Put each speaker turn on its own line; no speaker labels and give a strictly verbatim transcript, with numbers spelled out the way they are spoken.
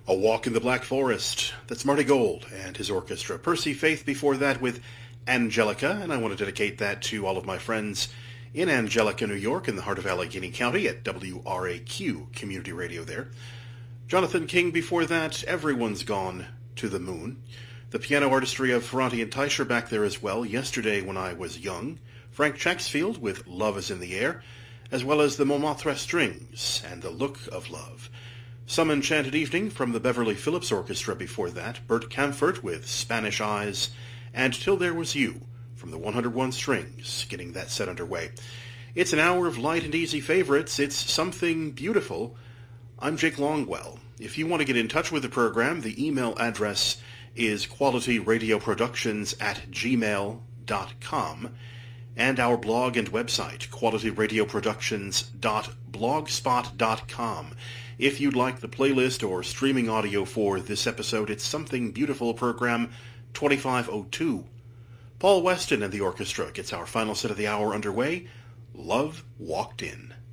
A Walk in the Black Forest. That's Marty Gold and his orchestra. Percy Faith before that with Angelica, and I want to dedicate that to all of my friends in Angelica, New York, in the heart of Allegheny County at W R A Q Community Radio there. Jonathan King before that, Everyone's Gone to the Moon. The piano artistry of Ferranti and Teicher back there as well, Yesterday When I Was Young. Frank Chacksfield with Love is in the Air, as well as the Montmartre Strings and The Look of Love. Some Enchanted Evening from the Beverly Phillips Orchestra before that, Bert Camfort with Spanish Eyes, and Till There Was You from the one hundred one Strings, getting that set underway. It's an hour of light and easy favorites. It's something beautiful. I'm Jake Longwell. If you want to get in touch with the program, the email address is qualityradioproductions at gmail dot com, and our blog and website, qualityradioproductions dot blogspot dot com. If you'd like the playlist or streaming audio for this episode, it's Something Beautiful program twenty-five oh two. Paul Weston and the orchestra gets our final set of the hour underway. Love Walked In.